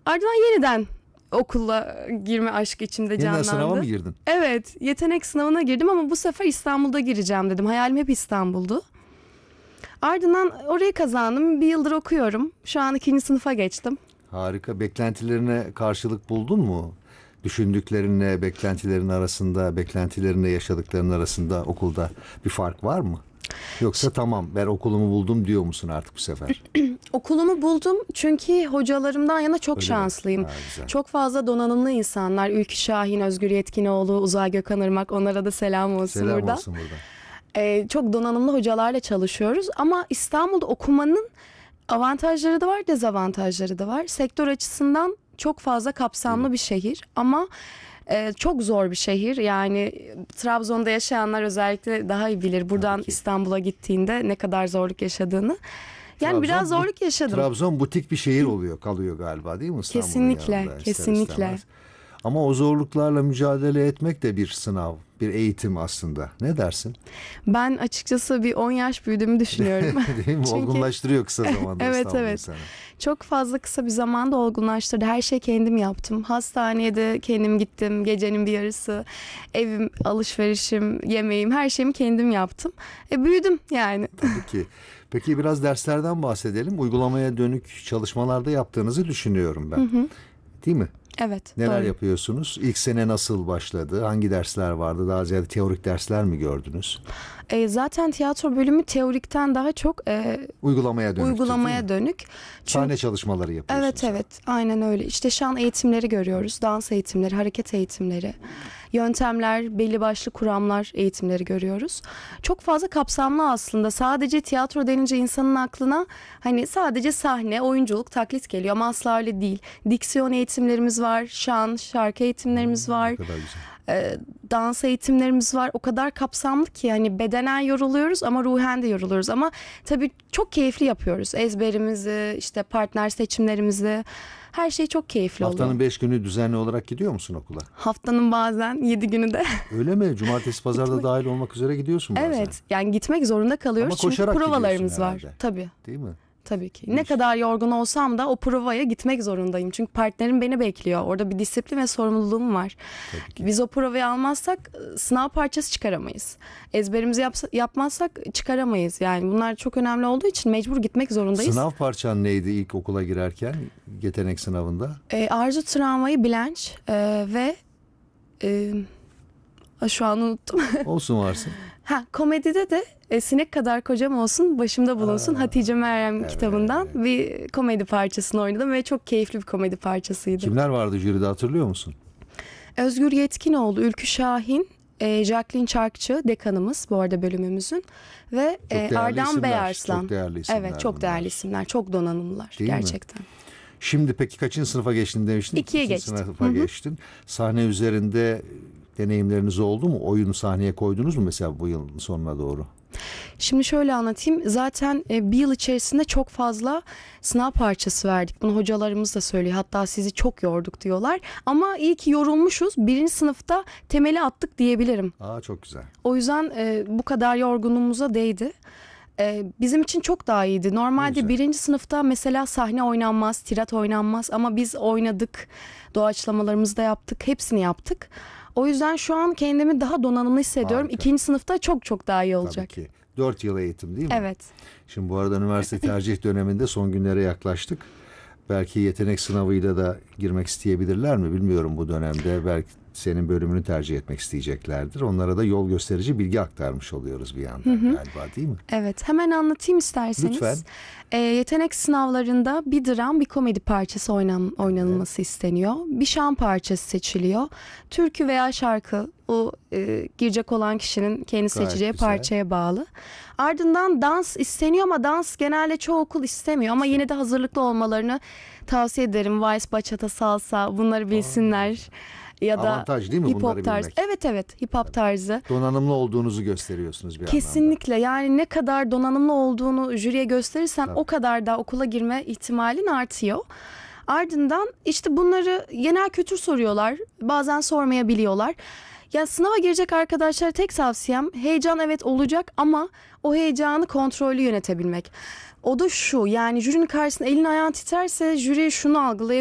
Ardından yeniden okula girme aşkı içimde canlandı. Yeniden sınava mı girdin? Evet, yetenek sınavına girdim ama bu sefer İstanbul'da gireceğim dedim. Hayalim hep İstanbul'du. Ardından orayı kazandım. Bir yıldır okuyorum. Şu an 2. sınıfa geçtim. Harika. Beklentilerine karşılık buldun mu? Düşündüklerinle beklentilerin arasında, beklentilerinde yaşadıkların arasında okulda bir fark var mı? Yoksa tamam ben okulumu buldum diyor musun artık bu sefer? Okulumu buldum çünkü hocalarımdan yana çok Öyle şanslıyım. mi? Ha, güzel. Çok fazla donanımlı insanlar. Ülkü Şahin, Özgür Yetkinoğlu, Uzay Gökhan Irmak, onlara da selam olsun Selam buradan. olsun buradan. Çok donanımlı hocalarla çalışıyoruz ama İstanbul'da okumanın avantajları da var, dezavantajları da var. Sektör açısından çok fazla kapsamlı bir şehir ama çok zor bir şehir. Yani Trabzon'da yaşayanlar özellikle daha iyi bilir. Buradan İstanbul'a gittiğinde ne kadar zorluk yaşadığını. Yani Trabzon, biraz zorluk yaşadım. Trabzon butik bir şehir kalıyor galiba değil mi İstanbul'un Kesinlikle, yanında, ister kesinlikle. istemez. Ama o zorluklarla mücadele etmek de bir sınav, bir eğitim aslında. Ne dersin? Ben açıkçası bir 10 yaş büyüdüğümü düşünüyorum. Değil mi? Çünkü- Olgunlaştırıyor kısa zamanda Evet, İstanbul evet. insanı. Çok fazla kısa bir zamanda olgunlaştırdı. Her şeyi kendim yaptım. Hastaneye de kendim gittim. Gecenin bir yarısı. Evim, alışverişim, yemeğim, her şeyimi kendim yaptım. Büyüdüm yani. Tabii ki. Peki biraz derslerden bahsedelim. Uygulamaya dönük çalışmalarda yaptığınızı düşünüyorum ben. Değil mi? Evet, Neler doğru. yapıyorsunuz? İlk sene nasıl başladı? Hangi dersler vardı? Daha ziyade teorik dersler mi gördünüz? Zaten tiyatro bölümü teorikten daha çok Uygulamaya dönük. uygulamaya dönük. Çünkü Sahne çalışmaları yapıyorsunuz. evet, aynen öyle. İşte şan eğitimleri görüyoruz. Dans eğitimleri, hareket eğitimleri, yöntemler, belli başlı kuramlar eğitimleri görüyoruz. Çok fazla kapsamlı aslında. Sadece tiyatro denince insanın aklına hani sadece sahne, oyunculuk, taklit geliyor ama asla öyle değil. Diksiyon eğitimlerimiz var, şan, şarkı eğitimlerimiz var. Ne kadar güzel. Dans eğitimlerimiz var. O kadar kapsamlı ki yani bedenen yoruluyoruz ama ruhen de yoruluyoruz. Ama tabii çok keyifli yapıyoruz. Ezberimizi, işte partner seçimlerimizi. Her şey çok keyifli oluyor. Haftanın 5 günü düzenli olarak gidiyor musun okula? Haftanın bazen 7 günü de. Öyle mi? Cumartesi, pazarda dahil olmak üzere gidiyorsun bazen. Evet. Yani gitmek zorunda kalıyoruz. Ama Çünkü koşarak provalarımız gidiyorsun var. herhalde. Tabii. Değil mi? Tabii ki. Ne kadar yorgun olsam da o provaya gitmek zorundayım. Çünkü partnerim beni bekliyor. Orada bir disiplin ve sorumluluğum var. Tabii ki. Biz o provayı almazsak sınav parçası çıkaramayız. Ezberimizi yapmazsak çıkaramayız. Yani bunlar çok önemli olduğu için mecbur gitmek zorundayız. Sınav parçan neydi ilk okula girerken? Yetenek sınavında. Arzu, travmayı, bilanç ve şu an unuttum. Olsun varsın. Komedide de Sinek Kadar Kocam Olsun Başımda Bulunsun Hatice Meryem kitabından bir komedi parçasını oynadım ve çok keyifli bir komedi parçasıydı. Kimler vardı jüride hatırlıyor musun? Özgür Yetkinoğlu, Ülkü Şahin, Jacqueline Çarkçı dekanımız bu arada bölümümüzün ve Çok değerli Ardahan isimler, Beyarslan. çok değerli isimler Evet, çok bunlar. değerli isimler, çok donanımlılar Değil mi? gerçekten. Şimdi peki kaçıncı sınıfa geçtin demiştin? 2'ye İkinci geçtim. sınıfa geçtin. Sahne üzerinde deneyimleriniz oldu mu? Oyunu sahneye koydunuz mu mesela bu yılın sonuna doğru? Şimdi şöyle anlatayım. Zaten bir yıl içerisinde çok fazla sınav parçası verdik. Bunu hocalarımız da söylüyor. Hatta sizi çok yorduk diyorlar. Ama iyi ki yorulmuşuz. 1. sınıfta temeli attık diyebilirim. Çok güzel. O yüzden bu kadar yorgunluğumuza değdi. Bizim için çok daha iyiydi. Normalde Güzel. 1. sınıfta mesela sahne oynanmaz, tirat oynanmaz ama biz oynadık. Doğaçlamalarımızı da yaptık. Hepsini yaptık. O yüzden şu an kendimi daha donanımlı hissediyorum. Harika. 2. sınıfta çok daha iyi olacak. Tabii ki. 4 yıl eğitim değil mi? Evet. Şimdi bu arada üniversite tercih döneminde son günlere yaklaştık. Belki yetenek sınavıyla da girmek isteyebilirler mi bilmiyorum bu dönemde. Belki senin bölümünü tercih etmek isteyeceklerdir. Onlara da yol gösterici bilgi aktarmış oluyoruz bir yandan galiba değil mi? Evet, hemen anlatayım isterseniz. Lütfen. Yetenek sınavlarında bir dram, bir komedi parçası oynanılması isteniyor. Bir şan parçası seçiliyor. Türkü veya şarkı o girecek olan kişinin kendi Gayet seçeceği güzel. parçaya bağlı. Ardından dans isteniyor ama dans genelde çoğu okul istemiyor. Ama yine de hazırlıklı olmalarını tavsiye ederim. Vals, bachata, salsa bunları bilsinler. Ya da Avantaj değil mi hip bunları hop tarzı. bilmek? Evet, hip hop tarzı. Donanımlı olduğunuzu gösteriyorsunuz bir anlamda. Kesinlikle, yani ne kadar donanımlı olduğunu jüriye gösterirsen o kadar da okula girme ihtimalin artıyor. Ardından işte bunları genel kültür soruyorlar. Bazen sormayabiliyorlar. Ya sınava girecek arkadaşlara tek tavsiyem heyecan evet olacak ama o heyecanı kontrollü yönetebilmek. O da şu, yani jürinin karşısında elin ayağın titrerse jüri şunu algılayabilir.